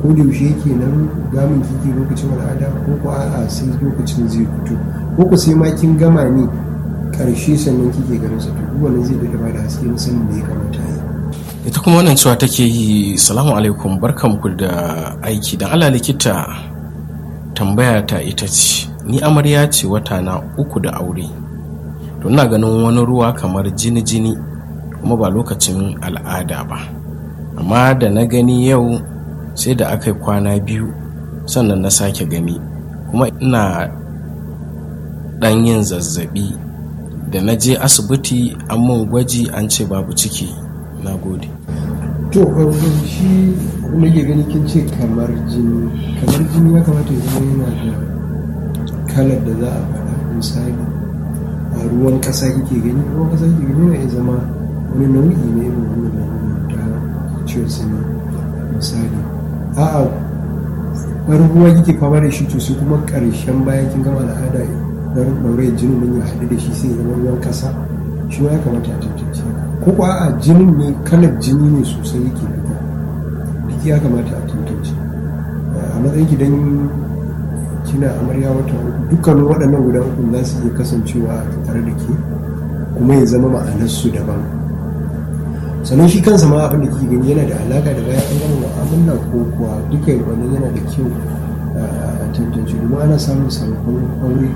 ko da yaushe yake nan damun kike lokacin al'ada ko ko a'a sai lokacin zai fito ko ko sai ma kin gama ne karshe sannan kike ganin sa to wannan zai da bada haske na sanin da ya kamata yi. Ita kuma wannan cewa take yi, salamu alaikum, barkanku da aiki, dan Allah likita tambaya ta ita ce, ni amarya ce wata na 3 da aure, to ina ganin wani ruwa kamar jini kuma ba lokacin al'ada ba, amma da na gani yau sai da aka yi kwana 2 sannan na sake gani, kuma ina dan yin zazzabi, da na je asibiti an mun gwaji an ce babu ciki. Na gode. To shi kuma ke gani kin ce kamar jini ya kamata ya zama yana da kalar da za a faɗa. Misali a ruwan ƙasa kike gani yana iya zama wani nau'i ne irin wannan ta ciwon sanyi. Misali a'a wani ruwa kike fama da shi to sai kuma ƙarshen bayan kin gama al'ada ɗaure jinin nan ya haɗu da shi sai ya zama ruwan ƙasa, shi ma ya kamata a tantance. Ko kuwa a jinin ne kalar jini ne sosai yake fita, biki ya kamata a tantance. A matsayin ki dan kina amarya wata 3, dukkanin waɗannan guda 3 za su iya kasancewa a tare da ke kuma ya zama ma'anarsu daban. Sannan shi kansa ma abin da kike gani yana da alaƙa da bayan an gama mu'amala ko kuwa duka wannan yana da kyau a tantance, domin ana samun sababbin aure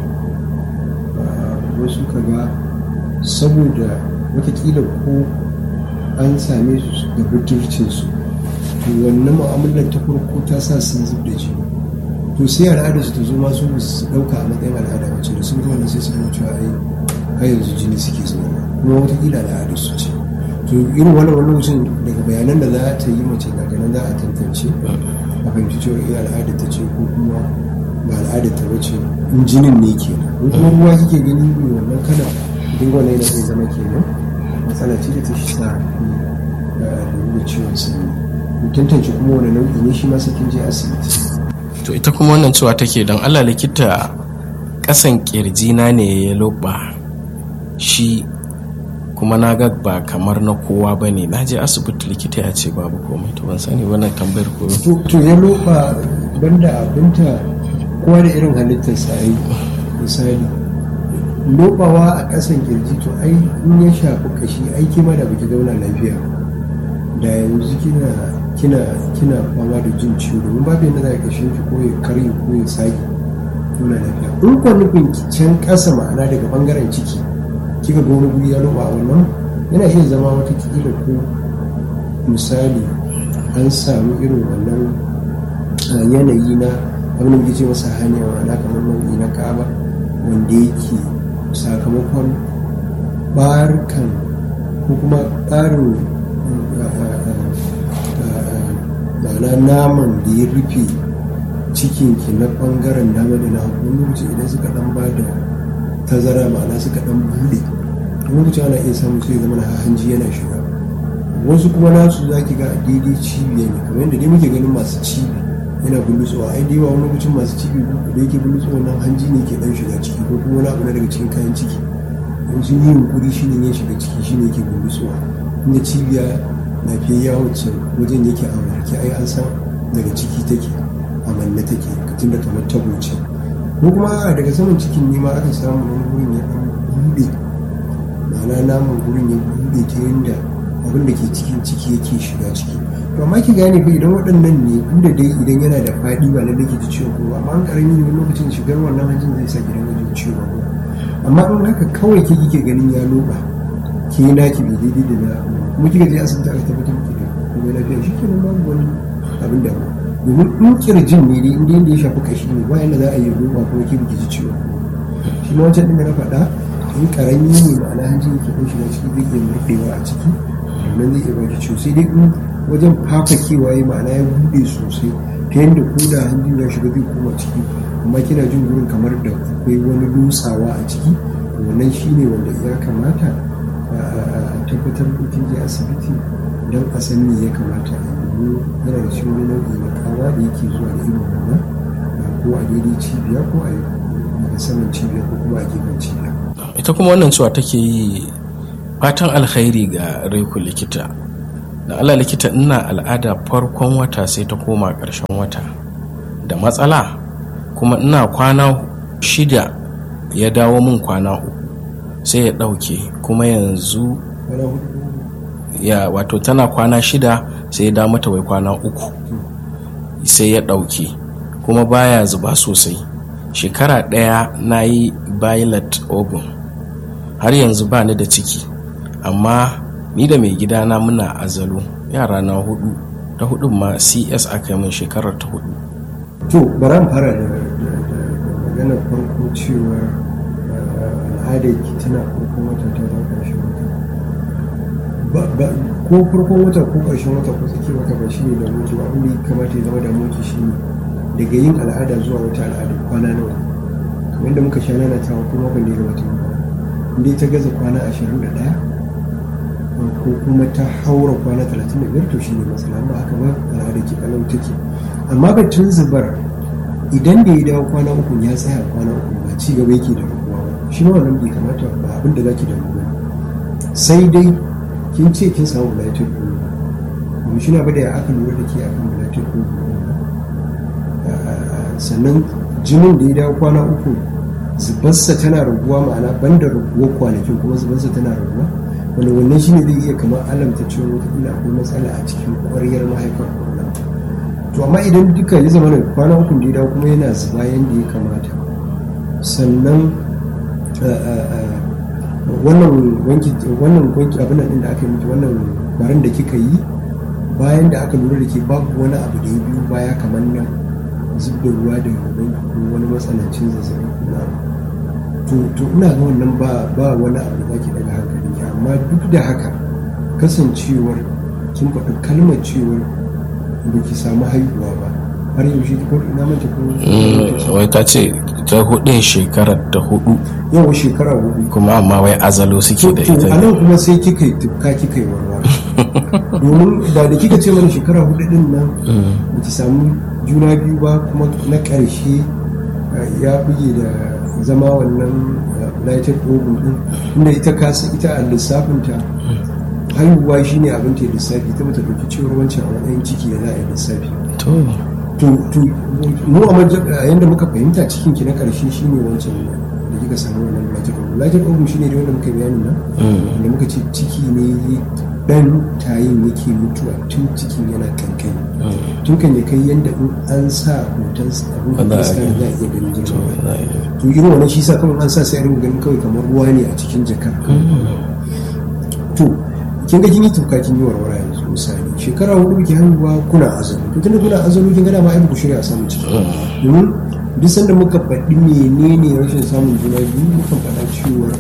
wasu kaga saboda watakila ko an same su da budurcinsu, to wannan mu'amalar ta farko ta sa sun zub da jini, to sai al'adar su ta zo masu su dauka a matsayin al'ada wacce da sun wannan sai su gama cewa har yanzu jini suke zuwa, kuma watakila al'adar su ce. To irin wannan lokacin daga bayanan da za ta yi mace daga nan za a tantance a fahimci cewa al'adar ta ce ko kuma ba al'adar ta bace, in jinin ne kenan. In kuma ruwa kike gani ne wannan kana idan wannan yana zai zama kenan matsala ce da ta shi sa da ciwon sanyi. Tantance kuma wani nau'i ne shi ma sai kin je asibiti. To ita kuma wannan cewa take, dan Allah likita kasan kirjina ne ya loba shi, kuma na ga ba kamar na kowa ba ne, na je asibiti likita ya ce babu komai, to ban sani wannan tambayar ko to ya loba banda abinta kowa da irin halittarsa ai. Misali lobawa a ƙasan kirji to ai in ya shafi kashi ai kima da baki zauna lafiya da yanzu kina fama da jin ciwo, domin babu yadda za a kashin ki ko ya karye ko ya sage tuna lafiya. In kwa nufin can ƙasa ma'ana daga bangaren ciki kika ga wani guri ya loba a wannan yana iya zama wata kila ko misali an samu irin wannan yanayi na abin da muke ce masa hanya ma'ana kamar nau'i na ƙaba wanda yake sakamakon barkan ko kuma ƙarin ma'ana naman da ya rufe cikinki na ɓangaren dama da na hagu, wani lokaci idan suka ɗan ba da tazara ma'ana suka ɗan buɗe, wani lokaci ana iya samun sai zama na hanji yana shiga. Wasu kuma nasu za ki ga daidai cibiya ne, kamar yadda dai muke ganin masu cibi yana bullutsowa, ai dai wani lokacin masu cibi da yake bullutsowa nan hanji ne ke dan shiga ciki ko kuma wani abu na daga cikin kayan ciki, in sun yi yunkuri shi ne ya shiga ciki shi ne yake bullutsowa. Inda cibiya lafiyayya wacce wajen yake a marke ai an san daga ciki take a manne take tun da kamar tabo ce, ko kuma daga saman cikin ne ma aka samu wani gurin ya dan buɗe, ma'ana naman gurin ya buɗe ta yadda abin da ke cikin ciki yake shiga ciki. To amma ki gane fa idan waɗannan ne inda dai idan yana da faɗi ba lalle ki ji ciwon ko amma an karami ne lokacin shigar wannan hanjin zai sa gidan jin ciwon ko. Amma in haka kawai ke kike ganin ya loba ki na ki bi daidai da na kuma kika je asibiti aka tabbatar miki da kuma lafiya shi kenan babu wani abin da domin in kirjin ne dai inda ya shafi kashi ne ba yanda za a yi loba ko ki ji ciwon ko. Shi ma wancan din da na faɗa in karami ne ma'ana hanjin yake ko shiga ciki zai iya murɗewa a ciki nan zai iya baki ciwo, sai dai in wajen fafakewa ya ma'ana ya buɗe sosai ta yadda ko da hanjin ya shiga zai koma ciki amma kina jin gurin kamar da akwai wani dutsawa a ciki, wannan shine wanda ya kamata a tabbatar da kin je asibiti don a san me ya kamata a yi. Yana da shi wani nau'i na kawa da yake zuwa da irin wannan ko a daidai cibiya ko a daga saman cibiya ko kuma a gefen cibiya. Ita kuma wannan cewa take yi, fatan alkhairi ga Reku likita, da Allah likita, ina al'ada farkon wata sai ta koma ƙarshen wata da matsala, kuma ina kwana 6 ya dawo min kwana 3 sai ya ɗauke, kuma yanzu ya wato tana kwana 6 sai ya dawo mata wai kwana 3 sai ya ɗauke, kuma baya zuba sosai. Shekara 1 na yi violet ovum, har yanzu ba ni da ciki, amma ni da mai gidana muna azalo, yara na 4, ta 4 ma CS aka yi min shekarar ta 4. To bari mu fara da maganar farko cewa al'adar ki tana farkon wata ta da ƙarshen wata, ko farkon wata ko ƙarshen wata ko tsakiyar wata ba shi ne da mutu ba. Abin da ya kamata ya zama da mutu shi ne daga yin al'ada zuwa wata al'ada kwana nawa, kamar da muka sha nana ta ko makon da ya gabata, inda ta gaza kwana 21 ko kuma ta haura kwana 35 to shi ne matsala, ba haka ba al'ada ke kalau take. Amma batun zubar idan da ya dawo kwana 3 ya tsaya kwana 3 ba ci gaba yake da rubuwa ba, shi ma wannan bai kamata ba abin da zaki da rubuwa, sai dai kin ce kin samu bulatin rubuwa, kuma shi na bada ya aka lura da ke akan bulatin rubuwa. Sannan jinin da ya dawo kwana 3 zubarsa tana raguwa, ma'ana banda raguwar kwanakin kuma zubarsa tana raguwa, wanda wannan shine zai iya kamar alamta cewa wataƙila akwai matsala a cikin ƙwaryar mahaifar kwana. To amma idan duka ya zama da kwana 3 da ya dawo kuma yana zuba yadda ya kamata, sannan wannan wanki abin nan da aka yi miki, wannan barin da kika yi bayan da aka lura da ke babu wani abu da ya biyu baya kamar nan zub da ruwa da gaban ko wani matsanancin zazzabi na to ina ga wannan ba wani abu da zaki daga hankali, amma duk da haka kasancewar kin faɗi kalmar cewar ba ki samu haihuwa ba har yaushe ko ina mace ko wai ta ce ta 4 shekarar ta 4 yawa shekara 4 kuma amma wai azalo suke da ita. A nan kuma sai kika yi tufka kika yi warwa domin da kika ce mana shekara 4 din nan ba ki samu juna biyu ba, kuma na ƙarshe ya buge da zama wannan blighted ovum din, inda ita a lissafinta haihuwa shi ne abin ta yi lissafi, ta mata ɗauki cewar wancan a matsayin ciki da za a yi lissafi. To mu a yadda muka fahimta cikin ki na ƙarshe shi ne wancan da kika samu wannan blighted ovum shi ne da wanda muka bayanin nan, wanda muka ce ciki ne dan tayin yake mutuwa tun cikin yana kankani, tun kan ya kai yadda in an sa hoton abin da za a iya ganin girma. To irin wannan shi sa kawai an sa sai a rinka ganin kawai kamar ruwa ne a cikin jakar. To kin ga kin yi tuka kin yi warwara yanzu, misali shekara 4 ki haihuwa kuna azalo, to tunda kuna azalo kin ga dama ai ku shirya samun ciki, domin duk sanda muka faɗi menene rashin samun juna biyu muka faɗa cewa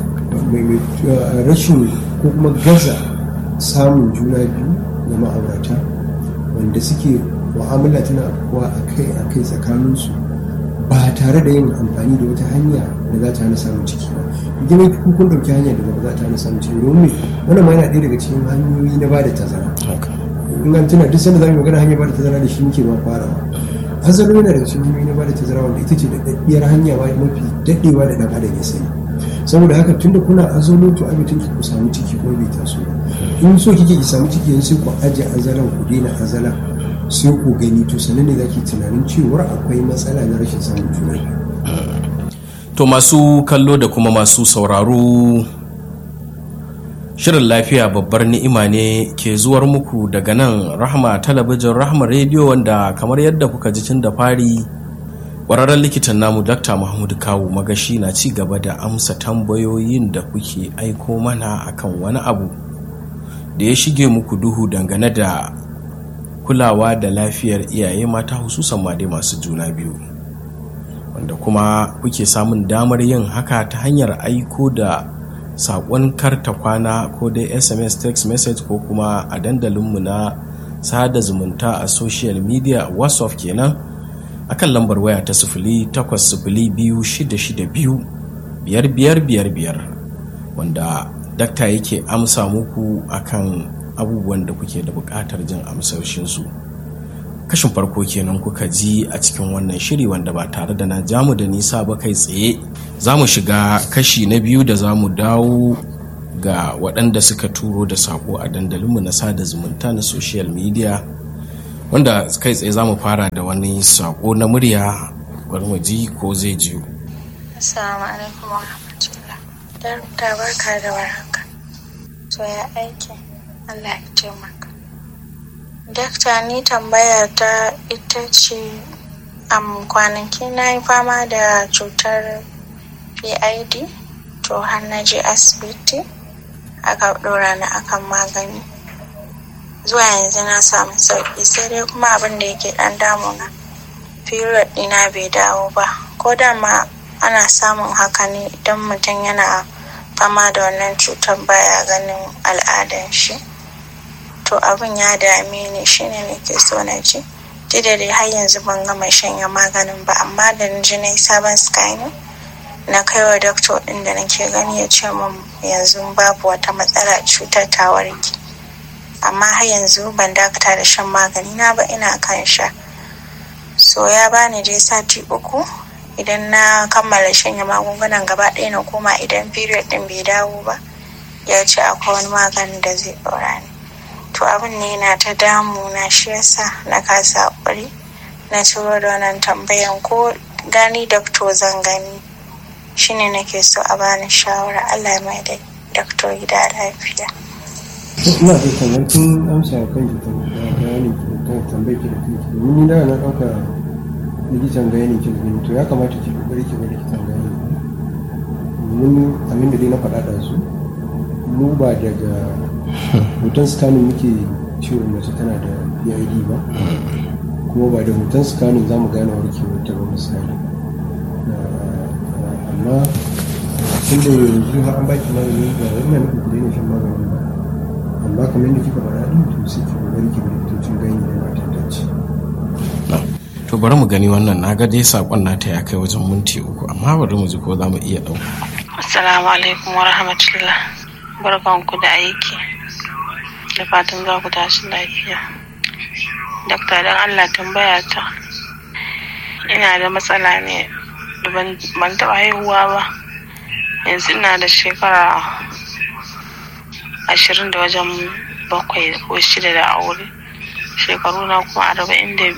rashin ko kuma gaza samun juna biyu ga ma'aurata wanda suke mu'amala tana afkuwa akai tsakaninsu ba tare da yin amfani da wata hanya da za ta hana samun ciki ba. Idan kun ɗauki hanyar da ba za ta hana samun ciki, domin wannan ma yana ɗaya daga cikin hanyoyi na bada tazara. In an tuna duk sanda za mu magana hanyar bada tazara da shi muke ma farawa. Azalo yana daga cikin hanyoyi na bada tazara wanda ita ce da daɗaɗɗiyar hanya mafi daɗewa da ɗan adam ya sani. Saboda haka tunda kuna azalo to abitin ku samu ciki ko bai taso ba. In so kike ki samu ciki yanzu sai ku aje azalan ku daina azalan sai ku gani, to sanin ne zaki tunanin cewar akwai matsala na rashin samun juna. To masu kallo da kuma masu sauraro, shirin lafiya babbar ni'ima ne ke zuwar muku daga nan Rahma Talabijin, Rahma Radio, wanda kamar yadda kuka ji tun da fari ƙwararren likitan namu Dr. Mahmud Kawu Magashi na ci gaba da amsa tambayoyin da kuke aiko mana akan wani abu da ya shige muku duhu dangane da kulawa da lafiyar iyaye mata, hususan ma dai masu juna biyu, wanda kuma kuke samun damar yin haka ta hanyar aiko da saƙon karta kwana ko dai SMS text message ko kuma a dandalinmu na sada zumunta a social media WhatsApp kenan akan lambar waya ta 0802662555, wanda dakta yake amsa muku akan abubuwan da kuke da buƙatar jin amsoshinsu. Kashin farko kenan kuka ji a cikin wannan shiri, wanda ba tare da na jamu da nisa ba kai tsaye za mu shiga kashi na biyu da za mu dawo ga waɗanda suka turo da sako a dandalinmu na sada zumunta na social media, wanda kai tsaye za mu fara da wani sako na murya, bari mu ji ko zai jiyo. Assalamu alaikum wa rahmatullah. Da barka da warhaka. To ya aiki? Allah ya taimaka. Dakta, ni tambaya ta ita ce kwanaki na yi fama da cutar PID, to har na je asibiti aka ɗora ni akan magani. Zuwa yanzu na samu sauƙi, sai dai kuma abin da yake ɗan damuna, period ɗina bai dawo ba. Ko da ma ana samun haka ne idan mutum yana fama da wannan cutar baya ganin al'adan shi. To abin ya dame ni, shine nake so na ji. Da dai har yanzu ban gama shanya maganin ba, amma da na ji na yi sabon scanning na kai wa doctor ɗin da nake gani, ya ce min yanzu babu wata matsala, cutar ta warke. Amma har yanzu ban dakata da shan magani na ba, ina kan sha. So ya bani dai sati 3, idan na kammala shanya magungunan gaba ɗaya na koma, idan period ɗin bai dawo ba ya ce akwai wani maganin da zai ɗora ni. To abin ne na ta damu na, shi yasa na kasa haƙuri na turo da wannan tambayan ko gani doctor zan gani, shine nake so a bani shawara. Allah ya mai da doctor gida lafiya. Ina da kamar kin amsa kan bayanin kan tambayar ki da kike, domin ni da na ɗauka likitan gani ki gani, to ya kamata ki kokari ki ga likitan gani. Mun abin da dai na faɗa da su, mu ba daga hoton scanning muke cewa mace tana da PID ba, kuma ba da hoton scanning za mu gane warkewar ta ba misali. Amma tun da yanzu har an baki magani ba wannan nufin ku daina shan magani ba, amma kamar yadda kika faɗa ɗin, to sai ki kokari ki ga likitocin gani da matan dace. To bari mu gani wannan, na ga dai sakon nata ya kai wajen minti 3, amma bari mu ji ko za mu iya ɗauka. Assalamu alaikum wa rahmatullah. Barkanku da aiki, da fatan za ku tashi lafiya. Dakta, don Allah tambaya ta, ina da matsala ne da ban taɓa haihuwa ba. Yanzu ina da shekara 20 da wajen 7 ko 6 da aure, shekaru na kuma 44.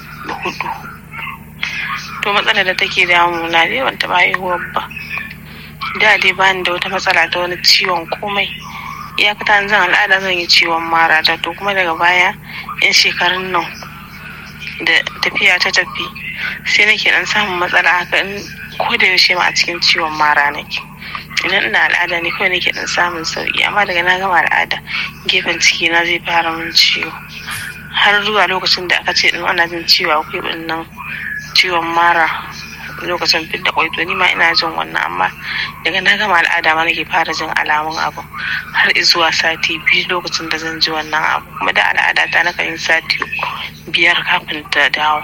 To matsalar da take damuna dai ban taɓa haihuwa ba. Da dai bani da wata matsala ta wani ciwon komai, iyakata zan al'ada zan yi ciwon mara ta. To kuma daga baya yan shekarun nan da tafiya ta tafi, sai nake dan samun matsala haka, in ko da yaushe ma a cikin ciwon mara nake. Idan ina al'ada ne kawai nake dan samun sauki, amma daga na gama al'ada gefen ciki na zai fara min ciwo, har zuwa lokacin da aka ce din ana jin ciwo akwai wannan ciwon mara lokacin fidda kwai. To ni ma ina jin wannan, amma daga na gama al'ada ma nake fara jin alamun abu, har zuwa sati 2 lokacin da zan ji wannan abu. Kuma da al'ada ta nakan yi sati 5 kafin ta dawo.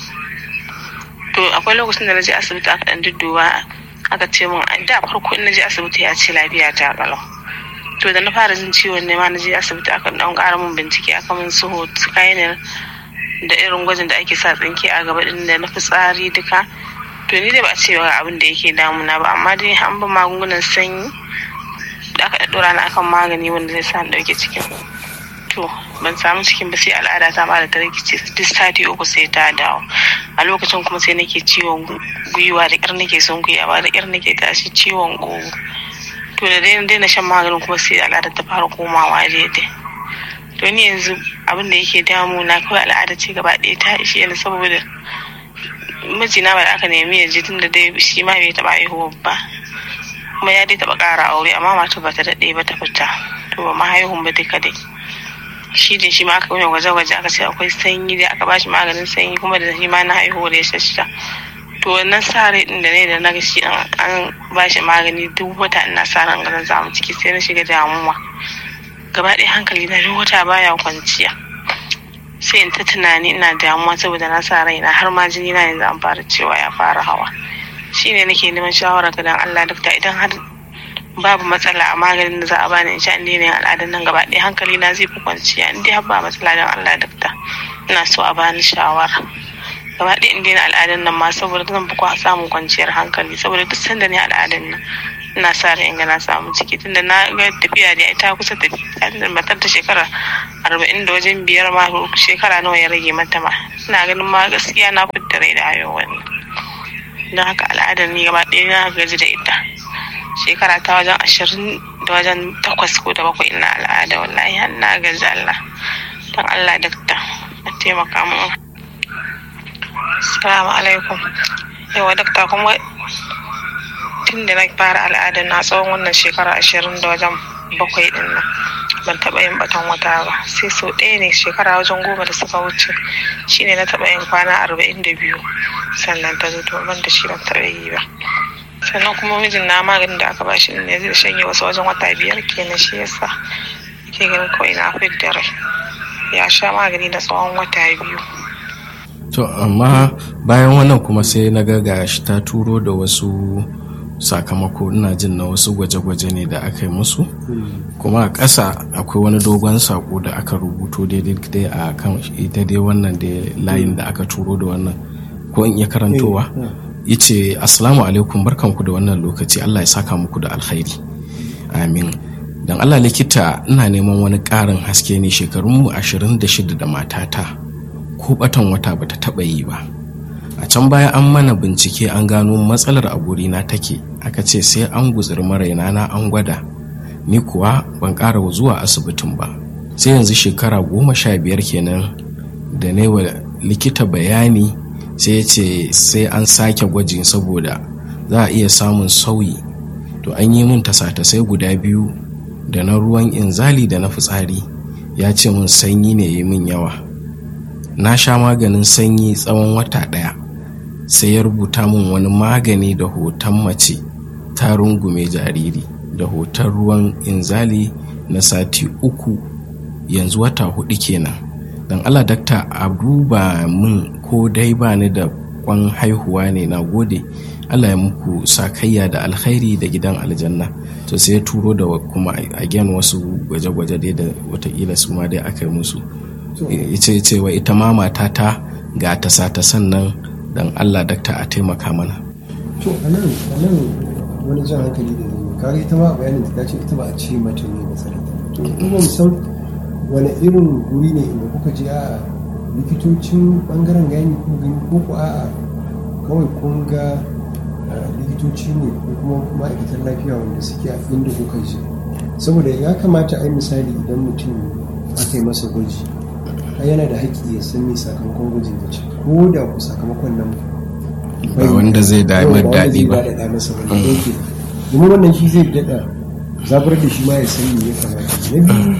To akwai lokacin da na je asibiti aka dan dudduba, aka ce min da farko in na je asibiti ya ce lafiya ta kalau. To da na fara jin ciwon ne ma na je asibiti aka dan ƙara min bincike, aka min su scanning da irin gwajin da ake sa tsinke a gaba din da na fitsari duka. To ni dai ba a ce ba abin da yake damuna ba, amma dai an ba magungunan sanyi da aka ɗora na akan magani wanda zai sa ni ɗauke cikin. To ban samu cikin ba, sai al'ada ta fara ta rikice, duk sati 3 sai ta dawo. A lokacin kuma sai nake ciwon gwiwa, da ƙyar nake sunkuyawa, da ƙyar nake tashi, ciwon ƙugu. To da daina shan maganin kuma sai al'ada ta fara komawa daidai. To ni yanzu abin da yake damuna kawai al'ada ce gaba ɗaya ta ishe ni, saboda mijina ba da aka nemi ya ji, tun da dai shi ma bai taɓa haihuwa ba, kuma ya dai taɓa ƙara aure, amma mata ba ta daɗe ba ta fita. To ba ma haihun ba duka dai. Shi da shi ma aka yi gwaje-gwaje, aka ce akwai sanyi, da aka bashi maganin sanyi, kuma da shi ma na haihuwa da ya shashita. To wannan sare din da ne da na ga shi an bashi magani duk wata ina sa ran ganin zamu ciki, sai na shiga damuwa gaba ɗaya, hankali na duk wata baya kwanciya. Sai in ta tunani ina damuwa saboda na sa raina har ma jini na yanzu an fara cewa ya fara hawa. Shine nake neman shawara ga dan Allah dakta, idan har babu matsala a maganin da za a bani, insha Allah ne al'adan nan gaba ɗaya hankali na zai fi kwanciya. In dai har ba matsala dan Allah dakta, ina so a bani shawara gaba ɗaya in daina al'adan nan ma, saboda zan fi samun kwanciyar hankali, saboda duk sanda ne al'adan nan ina sa ran in ga na samu ciki, tunda na ga tafiya da ita kusa tafiya matar ta shekara 40 da wajen 5 ma, shekara nawa ya rage mata ma. Ina ganin ma gaskiya na fitta rai da hayo wani, don haka al'adar ni gaba ɗaya na gaji da ita. Shekara ta wajen 20 da wajen 8 ko da 7 ina al'ada, wallahi har na gaji. Allah don Allah dakta a taimaka mu. Assalamu alaikum. Yawa dakta, kuma tun da na fara al'adar na tsawon wannan shekara 20 da wajen 7 din nan ban taɓa yin batan wata ba, sai sau ɗaya ne shekara wajen 10 da suka wuce shine na taɓa yin kwana 42 sannan ta zo, ban da shi ban taɓa yi ba. Sannan kuma mijin na maganin da aka bashi ne zai shanye wasu wajen wata 5 kenan, shi yasa ke ganin kawai na fidda rai. Ya sha magani na tsawon wata 2. To amma bayan wannan kuma sai na ga shi ta turo da wasu sakamako, ina jin na wasu gwaje-gwaje ne da aka yi musu, kuma a ƙasa akwai wani dogon sako da aka rubuto daidai a kan ita dai wannan da layin da aka turo da wannan, ko in iya karantowa. Yace assalamu alaikum, barkanku da wannan lokaci, Allah ya saka muku da alkhairi, amin. Dan Allah likita, ina neman wani ƙarin haske ne. Shekarunmu 26 da matata, ko batan wata bata taɓa yi ba. A can baya an mana bincike an gano matsalar a gurina take, aka ce sai an gutsiri maraina na an gwada, ni kuwa ban ƙara zuwa asibitin ba. Sai yanzu shekara 15 kenan da na wa likita bayani, sai ya ce sai an sake gwajin saboda za a iya samun sauyi. To an yi min tasa-tasai guda 2 da na ruwan inzali da na fitsari, ya ce min sanyi ne yi min yawa. Na sha maganin sanyi tsawon wata 1, sai ya rubuta min wani magani da hoton mace ta rungume jariri da hoton ruwan inzali na sati 3, yanzu wata 4 kenan. Dan Allah dakta a duba min ko dai ba ni da kwan haihuwa ne, na gode. Allah ya muku sakayya da alkhairi da gidan aljanna. To sai ya turo da kuma again wasu gwaje-gwaje dai da watakila su ma dai aka yi musu. Yace cewa ita ma matata ga ta sannan, dan Allah dakta a taimaka mana. To anan wani jan hankali da zai kare, ita ma bayanin ta ce ita ba a ce mata ne matsalar. To kuma san wani irin guri ne inda kuka je a likitocin bangaren gani ko gani, ko ku a kawai kun ga likitoci ne ko kuma ma'aikatan lafiya wanda suke a inda kuka je? Saboda ya kamata a yi misali idan mutum aka yi masa gwaji, yana da haƙƙi ya san me sakamakon gwajin da ce, ko da ku sakamakon nan ba wanda zai damar daɗi ba. Domin wannan shi zai daɗa zabar da shi ma ya san me ya kamata. Na biyu,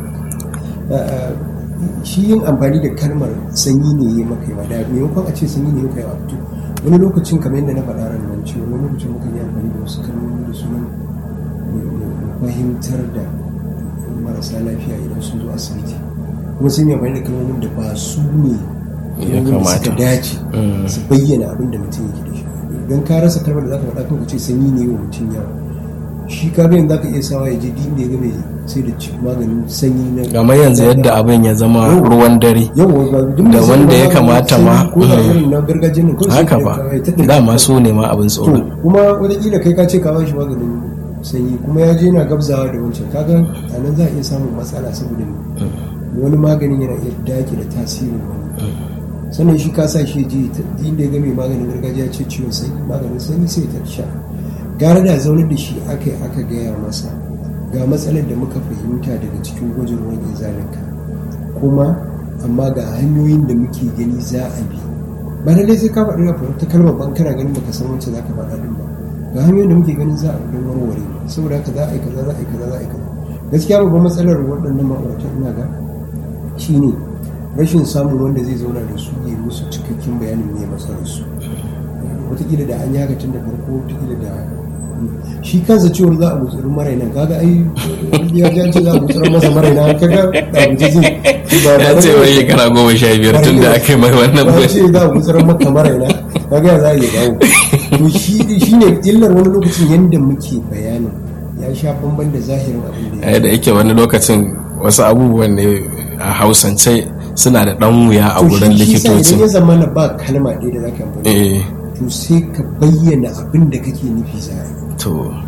shi yin amfani da kalmar sanyi ne ya maka yawa, da maimakon a ce sanyi ne ya maka yawa. Wani lokacin kamar yadda na faɗa ran nan cewa wani lokacin muka yi amfani da wasu kalmomi da sunan fahimtar da marasa lafiya idan sun zo asibiti, kuma sun yi amfani da kalmomin da ba su ne ya kamata suka dace su bayyana abin da mutum yake da shi. Don ka rasa kalmar da za ka faɗa kan ka ce sanyi ne wa mutum yawa, shi ka bayan za ka iya sawa ya je din da ya game sai da maganin sanyi na kamar yanzu yadda abin ya zama ruwan dare da wanda ya kamata ma haka ba, dama so ne ma abin tsoro. Kuma wadakila kai ka ce ka ba shi maganin sanyi kuma ya je yana gabzawa da wancan, kaga a nan za a iya samun matsala, saboda wani maganin yana iya dake da tasirin wani. Sannan shi ka sa shi je inda ya game maganin gargajiya ce ciwon sanyi, maganin sanyi sai ta sha. Gara da zaunar da shi aka gaya masa ga matsalar da muka fahimta daga cikin gwajin ruwan inzalinka, kuma amma ga hanyoyin da muke gani za a bi. Ba lallai sai ka faɗi ta kalmar ban kana ganin baka san wacce za ka faɗa din ba. Ga hanyoyin da muke ganin za a bi don warware, saboda haka za a yi kaza, za a yi kaza, za a yi kaza. Gaskiya babban matsalar waɗannan ma'auratan ina ga shine rashin samun wanda zai zauna da su ya musu cikakken bayanin me matsalar su. Wataƙila da an yaga tun da farko, wataƙila da shi kansa cewar za a gutsuri maraina, kaga ai ya ce za a gutsuri masa maraina, kaga da guje zai ya ce wani shekara 15 tun da aka yi mai wannan ba ce za a gutsuri maka maraina, kaga za a yi dawo. To shi ne illar wani lokacin yadda muke bayanin ya sha bamban da zahirin abin da da yake wani lokacin wasu abubuwan ne a hausance suna da ɗan wuya a wurin likitocin. Idan ya zama na ba kalma ɗaya da za ka amfani, to sai ka bayyana abin da kake nufi za a yi. To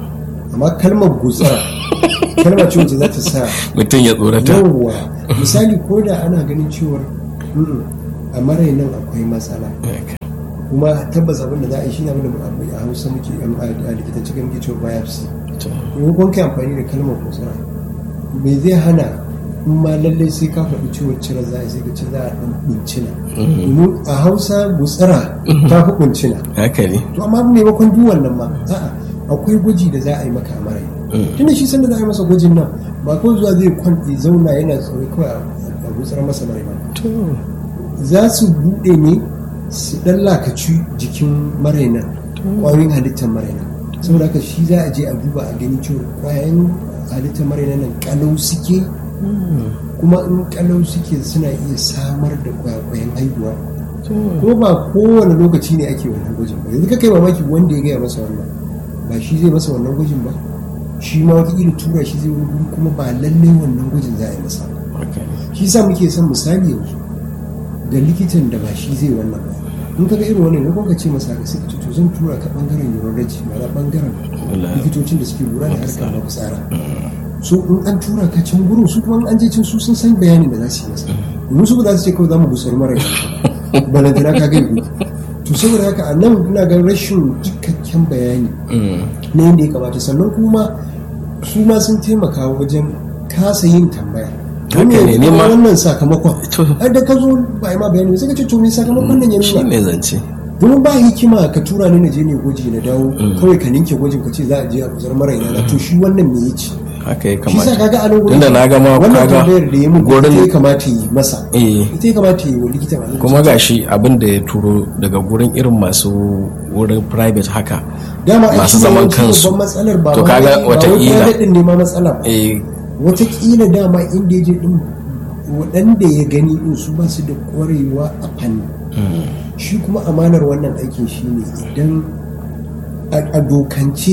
amma kalmar gutsara kalma ce wacce za ta sa mutum ya tsorata. yawwa misali ko da ana ganin cewar a marai nan akwai matsala kuma tabbas abin da za a yi shi ne abin da a hausa muke a likitanci ga muke cewa biopsy ko kun kai amfani da kalmar gutsara me zai hana in ma lallai sai ka faɗi ciwon cire za a sai ka ce za a ɗan ɓuncina domin a hausa gutsara ta fi ɓuncina haka ne to amma maimakon duk wannan ma a'a akwai gwaji da za a yi maka a marai tunda shi sanda za a yi masa gwajin nan ba kawai zuwa zai kwanci zauna yana tsoro kawai a gutsar masa marai ba za su buɗe ne su ɗan lakaci jikin marai nan ƙwayoyin halittar marai nan saboda haka shi za a je a duba a gani cewa ƙwayoyin halittar marai nan kalau suke kuma in kalau suke suna iya samar da ƙwayoyin haihuwa ko ba kowane lokaci ne ake wannan gwajin ba yanzu ka kai mamaki wanda ya gaya masa wannan ba shi zai masa wannan gwajin ba shi ma wataƙila tura shi zai wuri kuma ba lallai wannan gwajin za a yi masa shi sa muke son misali yanzu ga likitan da ba shi zai wannan ba in ka ga irin wannan ne ka ce masa ka sai ka to zan tura ka bangaren urology ma'ana bangaren likitocin da suke lura da harkar mafitsara so in an tura ka can gurin su kuma an je can su sun san bayanin da za su yi masa domin su ba za su ce kawai za mu gusar mara balantana ka gani to saboda haka a nan ina ga rashin cikakken bayani na yadda ya kamata sannan kuma su ma sun taimaka wajen kasa yin tambaya wannan sakamakon har da ka zo ba ma bayani sai ka ce to me sakamakon nan ya nuna ne zance domin ba hikima ka tura ni na je ne gwaji na dawo kawai ka ninke gwajin ka ce za a je a gusar mara ina to shi wannan me ya ce haka ya kamata shi sa kaga a nan tunda na ga ma wannan kaga tambayar da ya mun gurin ita ya kamata yi masa ita ya kamata yi wa likita wannan kuma gashi abin da ya turo daga gurin irin masu wurin private haka dama masu zaman kansu matsalar ba to kaga wataƙila din ne ma matsala ba wataƙila dama inda ya je din waɗanda ya gani din su ba su da ƙwarewa a fanni shi kuma amanar wannan aikin shi ne idan a dokance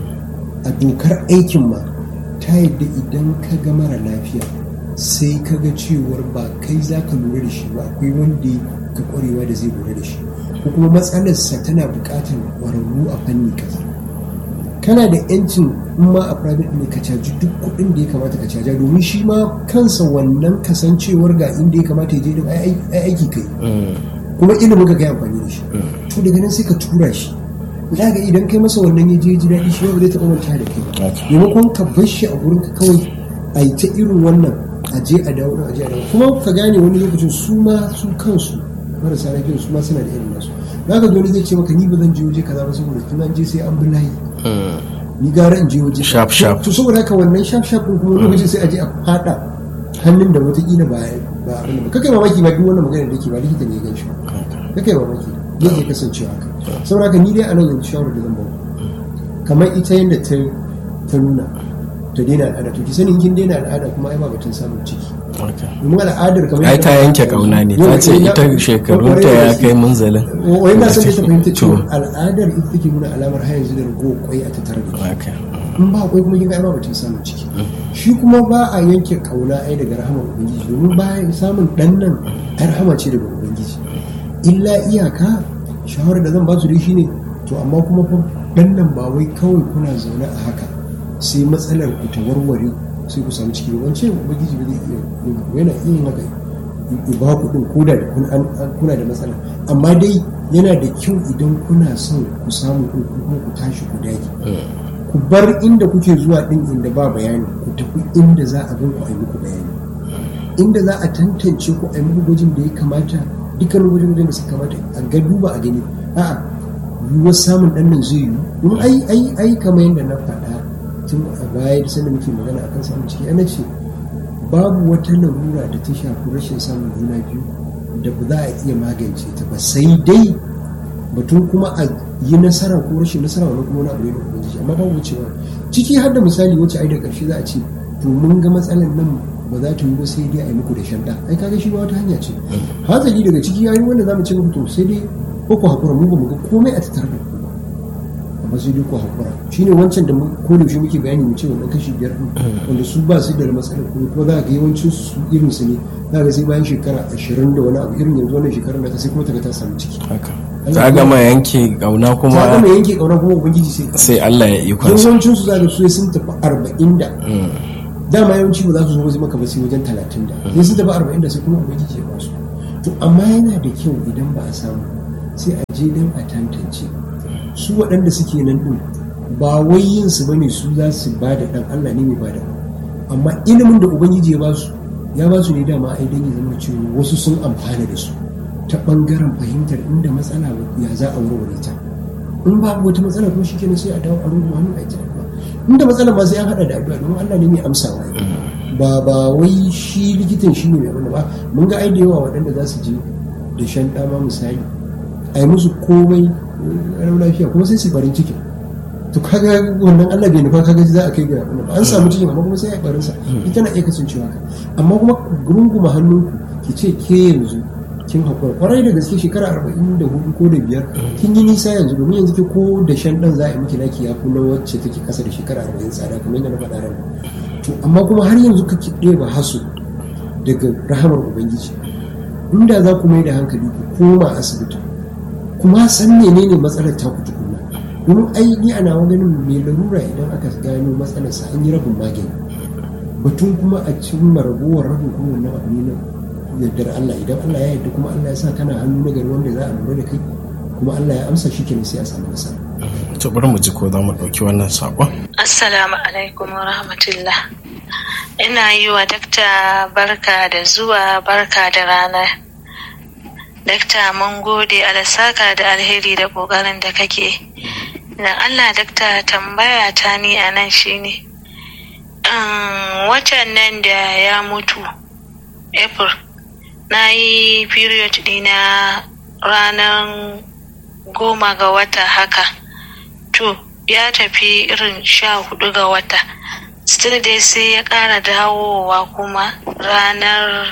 a dokar aikin ma ta yadda idan ka ga mara lafiya sai ka ga cewar ba kai za ka lura da shi ba akwai wanda ka ƙwarewa da zai lura da shi ko kuma matsalarsa tana buƙatar ƙwararru a fanni kaza kana da yancin in ma a private ne ka caji duk kuɗin da ya kamata ka caja domin shi ma kansa wannan kasancewar ga inda ya kamata ya je din aiki kai kuma ilimin ka kai amfani da shi to daga nan sai ka tura shi za ga idan kai masa wannan ya je ji daɗi shi ba zai taɓa manta da kai maimakon ka bar shi a gurin ka kawai a yi ta irin wannan a je a dawo a je a dawo kuma ka gane wani lokacin su ma su kansu marasa lafiyar su ma suna da irin nasu za ka wani zai ce maka ni ba zan je waje kaza ba saboda tun an je sai an bi layi ni gara in je waje sharp to saboda haka wannan sharp din kuma lokacin sai a je a fada hannun da wataƙila ba abin ba kakai mamaki ba duk wannan magana da ke ba likita ne ya gan shi kakai mamaki zai iya kasancewa haka saboda haka ni dai a nan yanzu shawarar da zan ba kamar ita yadda ta nuna ta daina al'ada to ki sani kin daina al'ada kuma ai ba batun samun ciki domin al'adar kamar ai ta yanke kauna ne ta ce ita shekarunta ya kai munzalin wai na san da ta fahimta cewa al'adar ita take nuna alamar har yanzu da rago kwai a tattare da in ba kwai kuma kin ga ai ba batun samun ciki shi kuma ba a yanke kauna ai daga rahamar ubangiji domin ba samun dan nan ai rahama ce daga ubangiji illa iyaka shawarar da zan ba su dai shine to amma kuma fa dan nan ba wai kawai kuna zaune a haka sai matsalar ku ta warware sai ku samu ciki wance ubangiji ba zai iya yana iya haka ba ku din koda da kuna da matsala amma dai yana da kyau idan kuna son ku samu ku kuma ku tashi ku dage ku bar inda kuke zuwa din inda ba bayani ku tafi inda za a gan ku a yi muku bayani inda za a tantance ku a yi muku gwajin da ya kamata dukkan gwajin da suka kamata a ga duba a gani a'a yiwuwar samun ɗan nan zai yi domin ai kamar yadda na faɗa tun a baya da sanda muke magana akan samun ciki ana ce babu wata larura da ta shafi rashin samun juna biyu da ba za a iya magance ta ba sai dai batun kuma a yi nasara ko rashin nasara wani kuma wani abu ne da ubangiji amma babu cewa ciki har da misali wacce ai da ƙarshe za a ce to mun ga matsalar nan ba za ta yi ba sai dai a yi muku da shanda ai kaga shi ba wata hanya ce hatsari daga ciki yayin wanda za mu ce muku to sai dai ko ku haƙura mu ba mu ga komai a tattare da ku amma sai dai ku haƙura shine wancan da ko da shi muke bayani mu ce wannan kashi 5 wanda su ba su da matsalar kuma za ga yawancin su irin su ne za ga sai bayan shekara 20 da wani abu irin yanzu wannan shekarar da ta sai kuma ta ga ta samu ciki ta gama yanke kauna kuma ta gama yanke kauna kuma ubangiji sai Allah ya iko yawancin su za su sun tafi 40 da dama yawanci ba za su zo wasu maka ba sai wajen 30 da sai sun tafi 40 da sai kuma ubangiji ya ba su. To amma yana da kyau idan ba a samu sai a je don a tantance su waɗanda suke nan ɗin ba wai yin su bane su za su ba da ɗan Allah ne mai bada, amma ilimin da ubangiji ya ba su ne dama ai dan ya zama cewa wasu sun amfana da su ta ɓangaren fahimtar inda matsala ya za a warware ta. In babu wata matsala kuma shi kenan sai a dawo a rungu hannu a ita addu'a. Inda matsala ma sai an haɗa da addu'a domin Allah ne mai amsawa. Ba wai shi likitan shi ne mai wani ba. Mun ga ai da yawa waɗanda za su je da shan ɗama misali a yi musu komai ranar lafiya kuma sai su farin ciki. To kaga wannan Allah bai nufa kaga za a kai ga an samu cikin amma kuma sai ya barinsa ita na iya kasancewa haka. Amma kuma gurunguma hannunku ki ce ke yanzu kin haƙura ƙwarai da gaske shekara 44 ko da 5 kin yi nisa yanzu domin yanzu ke ko da shan ɗan za a yi miki naki ya fi na wacce take ƙasa da shekara 40 tsada kamar yadda na faɗa ran. To amma kuma har yanzu kake ɗeba hasu daga rahamar ubangiji. Inda za ku mai da hankali ku koma asibiti kuma san menene matsalar ta ku tukuna, domin ai ni ana ganin mai larura idan aka gano matsalarsa an yi rabin magani batun kuma a cimma ragowar rabin kuma wannan abu ne na yardar Allah. Idan Allah ya yarda kuma Allah ya sa kana hannu na gari wanda za a lura da kai kuma Allah ya amsa shi kenan sai a samu nasara. To bari mu ji ko za mu ɗauki wannan saƙon. Assalamu alaikum wa rahmatullah. Ina yi wa dakta barka da zuwa, barka da rana. Dakta mun gode alasaka da alheri da ƙoƙarin da kake. Dan Allah dakta tambaya ta ni a nan shine watan nan da ya mutu April na yi period dina ranar 10 ga wata haka, to ya tafi irin 14 ga wata, still dai sai ya ƙara dawowa kuma ranar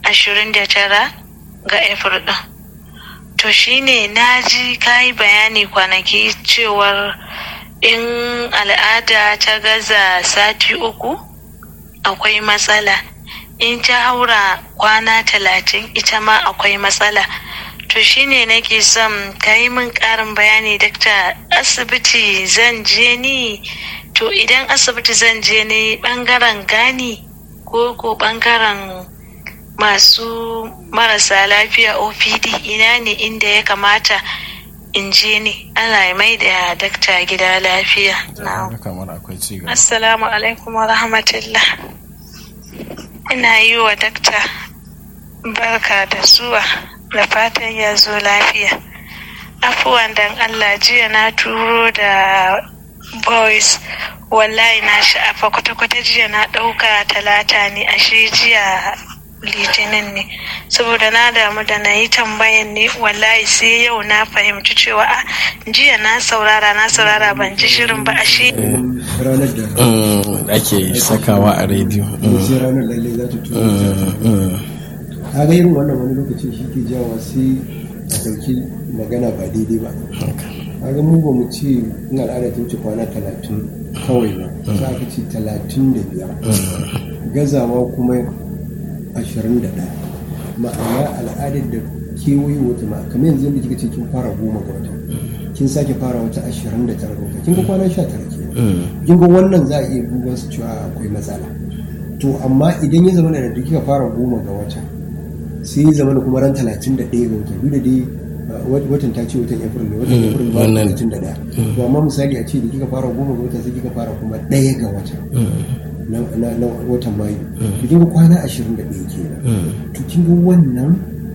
29 ga April ɗin. To shine na ji kayi bayani kwanaki cewar in al'ada ta gaza sati 3 akwai matsala, in ta haura kwana 30 ita ma akwai matsala. To shine nake son ka yi min ƙarin bayani dakta, asibiti zan je ni? To idan asibiti zan je ni ɓangaren gani ko ɓangaren masu marasa lafiya OPD, ina ne inda ya kamata in je ni? Allah ya mai da dakta gida lafiya. Assalamu alaikum wa rahmatullah. Ina yi wa dakta barka da zuwa da fatan ya zo lafiya. Afuwan dan Allah, jiya na turo da voice, wallahi na sha'afa kwata-kwata jiya na ɗauka Talata ne, ashe jiya Litinin ne, saboda na damu da na yi tambayan ne, wallahi sai yau na fahimci cewa jiya na saurara ban ji shirin ba, ashe ranar da ake sakawa a rediyo sai ranar lalle za ta tura ta ga irin wannan wani lokacin shi ke jawa sai a ɗauki magana ba daidai ba. Kaga mu ba mu ce in al'ada ta wuce kwana 30 kawai ba, za ka ce 35 gazawa kuma 21, ma'ana al'adar da kewaye wata ma kamar yanzu yadda kika ce kin fara 10 ga wata, kin sake fara wata 29 ga wata, kin ga kwana 19 ke kin ga wannan za a iya duba su cewa akwai matsala. To amma idan ya zama da kika fara 10 ga wata sai ya zama kuma ran 31 ga wata, duk da dai watan ta ce watan April ne, watan April ba 31, to amma misali a ce da kika fara 10 ga wata sai kika fara kuma 1 ga wata na watan Mayu, to kin ga kwana 21 kenan. To kin ga wannan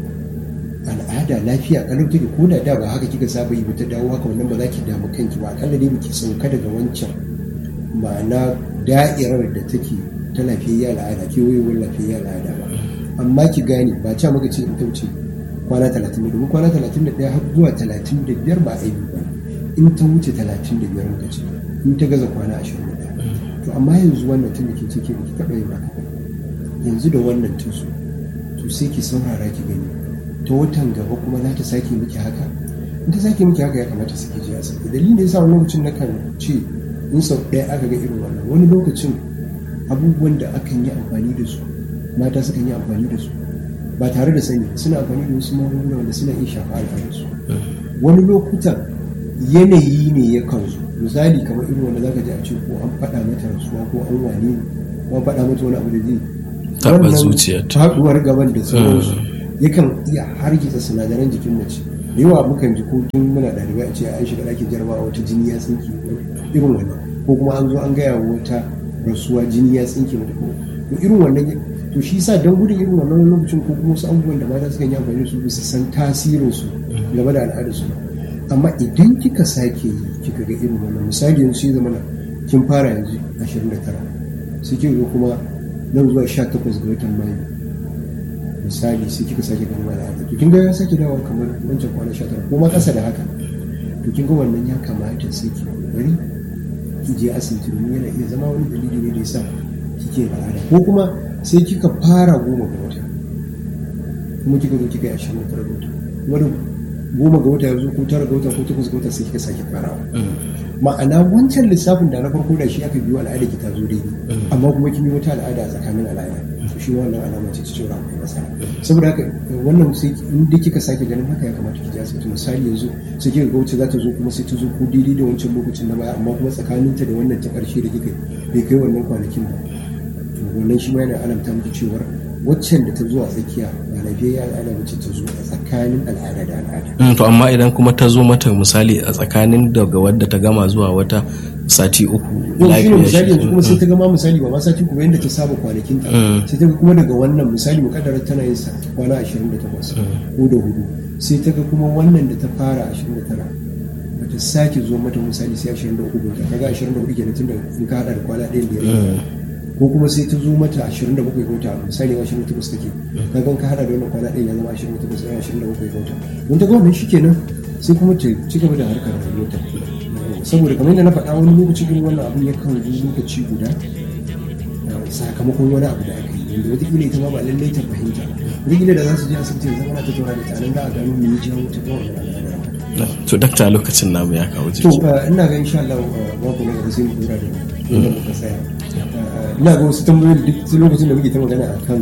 al'ada lafiya kalau take, ko da ba haka kika saba yi ba ta dawo haka, wannan ba za ki damu kanki ba, akalla dai biki sauka daga wancan ma'ana da'irar da take ta lafiyayya al'ada, kewayewar lafiyayya al'ada ba. Amma ki gane ba ca maka ce in ta wuce kwana 30 domin kwana 31 har zuwa 35 ba aibi ba, in ta wuce 35 muka ce, in ta gaza kwana 21. To amma yanzu wannan tun da ke ce ke baki taɓa yin haka, yanzu da wannan tusu to sai ki saurara ki gani ta watan gaba kuma za ta sake miki haka. In ta sake miki haka ya kamata su ke je asibiti. Dalilin da ya sa wani lokacin nakan ce in sau ɗaya aka ga irin wannan, wani lokacin abubuwan da akan yi amfani da su mata sukan yi amfani da su ba tare da sani, suna amfani da wasu magunguna wanda suna iya shafa al'adarsu. wani lokutan yanayi ne ya kan zo, misali kamar irin wanda zaka ji a ce ko an faɗa mata rasuwa ko an wane ne ko an faɗa mata wani abu da zai taɓa zuciyarta, faɗuwar gaban da sauransu yakan iya hargitsa sinadaran jikin mace. Da yawa mukan ji ko tun muna ɗalibai a ce an shiga ɗakin jarabawa wata jini ya tsinke irin wannan, ko kuma an zo an gaya wa wata rasuwa jini ya tsinke mata ko irin wannan. To shi sa don gudun irin wannan lokacin ko kuma wasu abubuwan da mata suka yi amfani su bisa san tasirinsu game da al'adarsu. Amma idan kika sake yi kika ga irin wannan, misali yanzu sai zama kin fara yanzu 29 sai kika ga kuma nan zuwa 18 ga watan Mayu misali sai kika sake ganin al'ada, to kin ga ya sake dawo kamar wancan kwana 19 ko ma ƙasa da haka, to kin ga wannan ya kamata sai ki bari ki je asibiti domin yana iya zama wani dalili ne da yasa kike al'ada. Ko kuma sai kika fara 10 ga wata kuma kika zo kika yi 29 ga wata, wani 10 ga wata ya zo ko 9 ga wata ko 8 ga wata sai kika sake farawa. Ma'ana wancan lissafin da na farko da shi aka biyo al'ada ki ta zo daidai, amma kuma kin yi wata al'ada a tsakanin al'ada, to shi wannan alama ce ta cewa akwai matsala. Saboda haka wannan sai in dai kika sake ganin haka ya kamata ki je asibiti. Misali yanzu sai kika ga wacce za ta zo kuma sai ta zo ko daidai da wancan lokacin na baya, amma kuma tsakaninta da wannan ta ƙarshe da kika bai kai wannan kwanakin ba, to wannan shi ma yana alamta miki cewar waccan da ta zo a tsakiya ba lafiyayya al'ada ba ce ta zo a tsakanin al'ada da al'ada. To amma idan kuma ta zo mata misali a tsakanin daga wadda ta gama zuwa wata sati 3 lafiya misali yanzu kuma sai ta gama misali ba ma sati 3 yadda ta saba kwanakin ta, sai ta ga kuma daga wannan misali mukaddara tana yin kwana 28 ko da 4, sai ta ga kuma wannan da ta fara 29 ba ta sake zo mata misali sai 23 ta kaga 24 kenan tunda in ka hada da kwana ɗayan da ya ko kuma sai ta zo mata 27 ga wata misali 28 take kaga ka hada da wannan kwana ɗayan ya zama 28 sai 27 ga wata, don ta ga wannan shikenan sai kuma ta ci gaba da harkar rayuwarta. Saboda kamar yadda na faɗa wani lokacin irin wannan abin ya kan zo lokaci guda sakamakon wani abu da aka yi wanda wataƙila ita ma ba lallai ta fahimta, wataƙila da za su je asibiti yanzu ana ta tauna da ta nan za a gano me ya jawo ta kawai al'ada. To dakta lokacin namu ya kawo jiki. To ina ga insha Allah babu na gaba sai mu dora da inda muka tsaya. Ina ga wasu tambayoyi duk lokacin da muke ta magana akan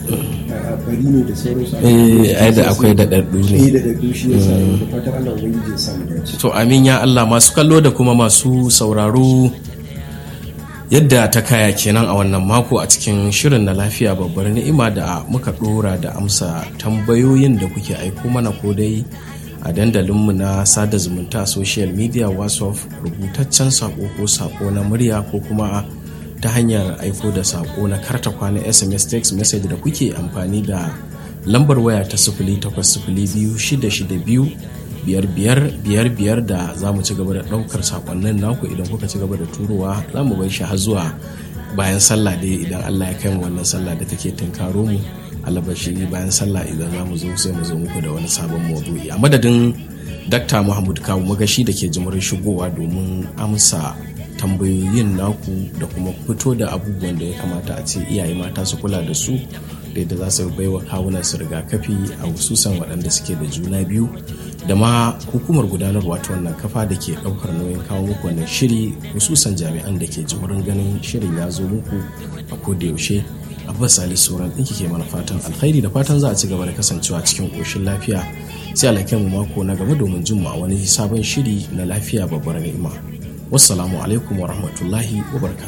bari ne da sauransu. Ai da akwai daɗaɗɗu ne. Da daɗaɗɗu shi yasa da fatan Allah ubangiji ya samu dace. To amin ya Allah. Masu kallo da kuma masu sauraro, yadda ta kaya kenan a wannan mako a cikin shirin na lafiya babbar ni'ima da muka ɗora da amsa tambayoyin da kuke aiko mana ko dai a dandalinmu na sada zumunta social media, WhatsApp, rubutaccen sako ko sako na murya, ko kuma ta hanyar aiko da sako na karta kwana SMS text message da kuke amfani da lambar waya ta 0802-662-5555 da za mu ci gaba da ɗaukar sakonnin naku idan kuka ci gaba da turowa. Za mu bai shi har zuwa bayan sallah dai idan Allah ya kai mu wannan sallah da take tunkaro mu. Alabashi bayan sallah idan za mu zo sai mu zo muku da wani sabon maudu'i. A madadin Dr. Mahmud Kawu Magashi da ke jimurin shigowa domin amsa tambayoyin naku da kuma fito da abubuwan da ya kamata a ce iyaye mata su kula da su, da yadda za su baiwa kawunan su rigakafi a hususan waɗanda suke da juna biyu, da ma hukumar gudanarwa ta wannan kafa da ke ɗaukar nauyin kawo muku wannan shiri, hususan jami'an da ke jimurin ganin shirin ya zo muku a koda yaushe. Abbas Salisu sauran ɗinki ke mana fatan alkhairi da fatan za a ci gaba da kasancewa cikin ƙoshin lafiya. Sai alakai mu mako na gaba domin jin mu a wani sabon shiri na lafiya babbar ni'ima. Wassalamu alaikum wa rahmatullahi wa barakatuh.